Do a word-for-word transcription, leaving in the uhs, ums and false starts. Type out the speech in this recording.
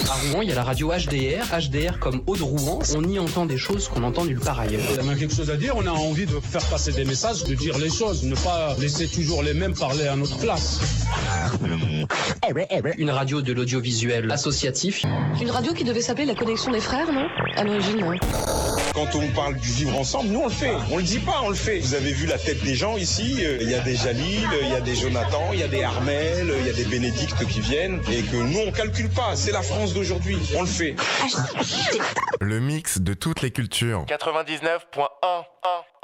À Rouen, il y a la radio H D R, H D R comme Eau de Rouen. On y entend des choses qu'on entend nulle part ailleurs. On a quelque chose à dire, on a envie de faire passer des messages, de dire les choses, ne pas laisser toujours les mêmes parler à notre place. Une radio de l'audiovisuel associatif. Une radio qui devait s'appeler La Connexion des Frères, non? À l'origine, hein. Quand on parle du vivre ensemble, nous on le fait. On le dit pas, on le fait. Vous avez vu la tête des gens ici. Il y a des Jalil, il y a des Jonathan, il y a des Armel, il y a des Bénédicte qui viennent. Et que nous on calcule pas. C'est la France d'aujourd'hui. On le fait. Le mix de toutes les cultures. quatre-vingt-dix-neuf point un.